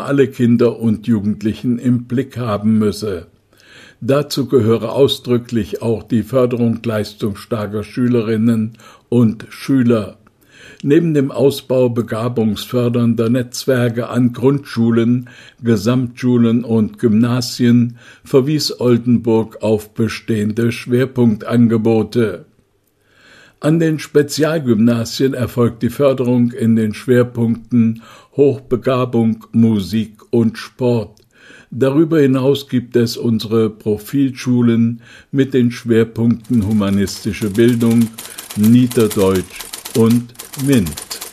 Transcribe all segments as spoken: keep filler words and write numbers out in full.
alle Kinder und Jugendlichen im Blick haben müsse. Dazu gehöre ausdrücklich auch die Förderung leistungsstarker Schülerinnen und Schüler. Neben dem Ausbau begabungsfördernder Netzwerke an Grundschulen, Gesamtschulen und Gymnasien verwies Oldenburg auf bestehende Schwerpunktangebote. An den Spezialgymnasien erfolgt die Förderung in den Schwerpunkten Hochbegabung, Musik und Sport. Darüber hinaus gibt es unsere Profilschulen mit den Schwerpunkten humanistische Bildung, Niederdeutsch und M I N T.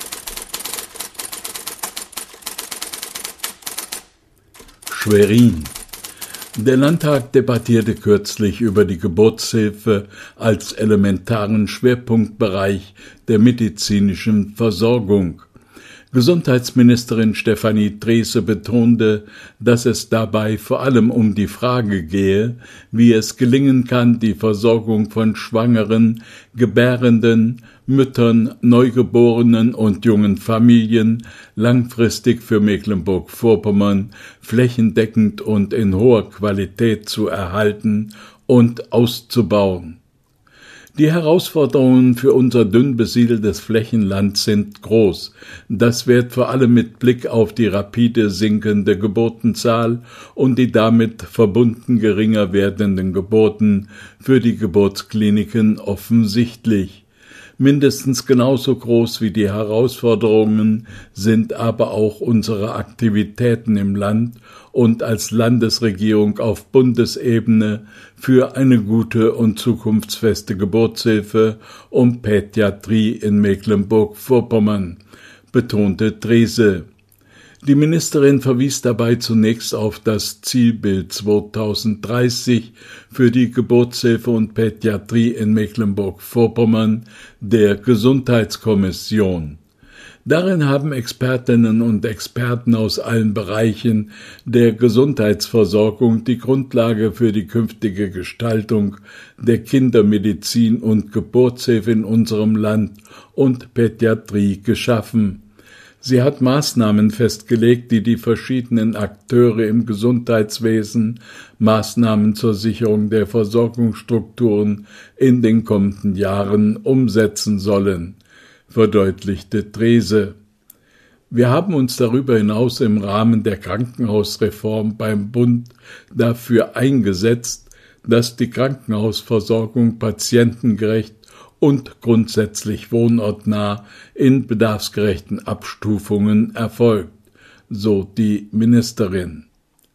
Schwerin. Der Landtag debattierte kürzlich über die Geburtshilfe als elementaren Schwerpunktbereich der medizinischen Versorgung. Gesundheitsministerin Stefanie Drese betonte, dass es dabei vor allem um die Frage gehe, wie es gelingen kann, die Versorgung von Schwangeren, Gebärenden, Müttern, Neugeborenen und jungen Familien langfristig für Mecklenburg-Vorpommern flächendeckend und in hoher Qualität zu erhalten und auszubauen. Die Herausforderungen für unser dünn besiedeltes Flächenland sind groß. Das wird vor allem mit Blick auf die rapide sinkende Geburtenzahl und die damit verbunden geringer werdenden Geburten für die Geburtskliniken offensichtlich. Mindestens genauso groß wie die Herausforderungen sind aber auch unsere Aktivitäten im Land und als Landesregierung auf Bundesebene für eine gute und zukunftsfeste Geburtshilfe und Pädiatrie in Mecklenburg-Vorpommern, betonte Drese. Die Ministerin verwies dabei zunächst auf das Zielbild zweitausenddreißig für die Geburtshilfe und Pädiatrie in Mecklenburg-Vorpommern der Gesundheitskommission. Darin haben Expertinnen und Experten aus allen Bereichen der Gesundheitsversorgung die Grundlage für die künftige Gestaltung der Kindermedizin und Geburtshilfe in unserem Land und Pädiatrie geschaffen. Sie hat Maßnahmen festgelegt, die die verschiedenen Akteure im Gesundheitswesen, Maßnahmen zur Sicherung der Versorgungsstrukturen in den kommenden Jahren umsetzen sollen, verdeutlichte Drese. Wir haben uns darüber hinaus im Rahmen der Krankenhausreform beim Bund dafür eingesetzt, dass die Krankenhausversorgung patientengerecht und grundsätzlich wohnortnah in bedarfsgerechten Abstufungen erfolgt, so die Ministerin.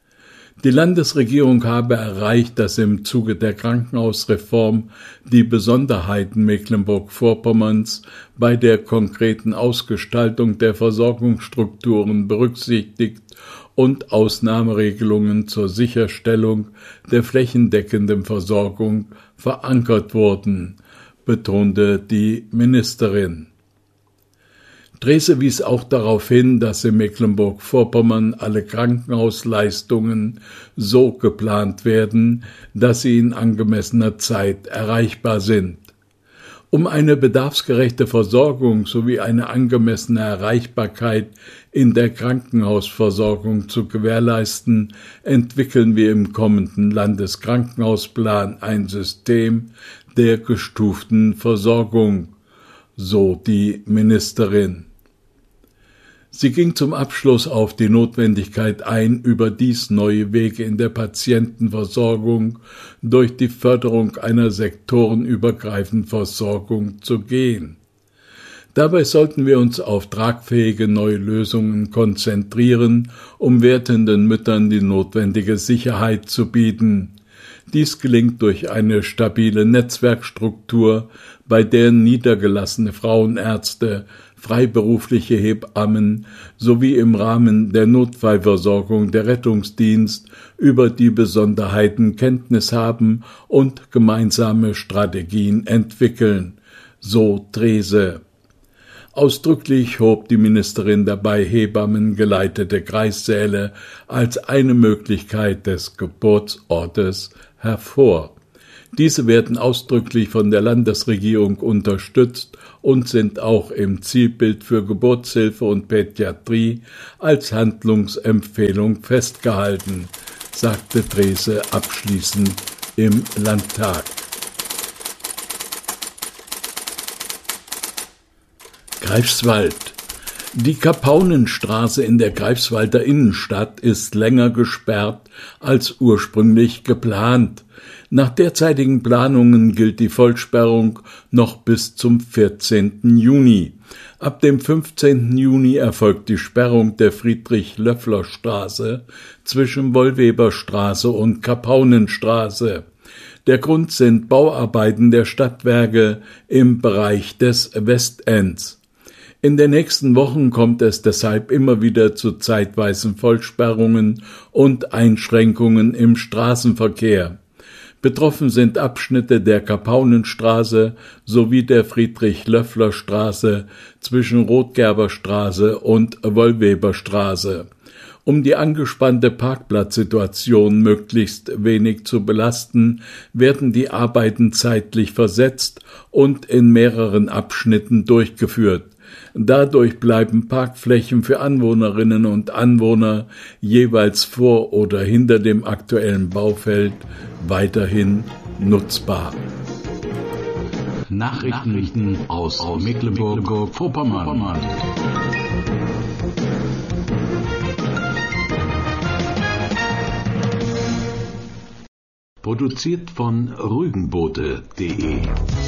Die Landesregierung habe erreicht, dass im Zuge der Krankenhausreform die Besonderheiten Mecklenburg-Vorpommerns bei der konkreten Ausgestaltung der Versorgungsstrukturen berücksichtigt und Ausnahmeregelungen zur Sicherstellung der flächendeckenden Versorgung verankert wurden, betonte die Ministerin. Drese wies auch darauf hin, dass in Mecklenburg-Vorpommern alle Krankenhausleistungen so geplant werden, dass sie in angemessener Zeit erreichbar sind. Um eine bedarfsgerechte Versorgung sowie eine angemessene Erreichbarkeit in der Krankenhausversorgung zu gewährleisten, entwickeln wir im kommenden Landeskrankenhausplan ein System der gestuften Versorgung, so die Ministerin. Sie ging zum Abschluss auf die Notwendigkeit ein, überdies neue Wege in der Patientenversorgung durch die Förderung einer sektorenübergreifenden Versorgung zu gehen. Dabei sollten wir uns auf tragfähige neue Lösungen konzentrieren, um werdenden Müttern die notwendige Sicherheit zu bieten. Dies gelingt durch eine stabile Netzwerkstruktur, bei der niedergelassene Frauenärzte, freiberufliche Hebammen sowie im Rahmen der Notfallversorgung der Rettungsdienst über die Besonderheiten Kenntnis haben und gemeinsame Strategien entwickeln, so Drese. Ausdrücklich hob die Ministerin dabei hebammengeleitete Kreissäle als eine Möglichkeit des Geburtsortes hervor. Diese werden ausdrücklich von der Landesregierung unterstützt und sind auch im Zielbild für Geburtshilfe und Pädiatrie als Handlungsempfehlung festgehalten, sagte Drese abschließend im Landtag. Greifswald. Die Kapaunenstraße in der Greifswalder Innenstadt ist länger gesperrt als ursprünglich geplant. Nach derzeitigen Planungen gilt die Vollsperrung noch bis zum vierzehnten Juni. Ab dem fünfzehnten Juni erfolgt die Sperrung der Friedrich-Löffler-Straße zwischen Wollweberstraße und Kapaunenstraße. Der Grund sind Bauarbeiten der Stadtwerke im Bereich des Westends. In den nächsten Wochen kommt es deshalb immer wieder zu zeitweisen Vollsperrungen und Einschränkungen im Straßenverkehr. Betroffen sind Abschnitte der Kapaunenstraße sowie der Friedrich-Löffler-Straße zwischen Rotgerberstraße und Wollweberstraße. Um die angespannte Parkplatzsituation möglichst wenig zu belasten, werden die Arbeiten zeitlich versetzt und in mehreren Abschnitten durchgeführt. Dadurch bleiben Parkflächen für Anwohnerinnen und Anwohner jeweils vor oder hinter dem aktuellen Baufeld weiterhin nutzbar. Nachrichten aus Mecklenburg-Vorpommern. Produziert von Rügenboote punkt de